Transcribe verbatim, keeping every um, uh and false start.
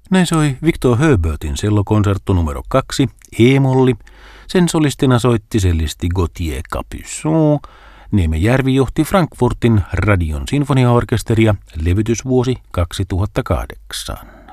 Näin soi Victor Herbertin sellokonsertto numero kaksi, E-molli. Sen solistina soitti sellisti Gauthier Capuçon. Niemejärvi johti Frankfurtin radion sinfoniaorkesteria, levytysvuosi kaksituhattakahdeksan.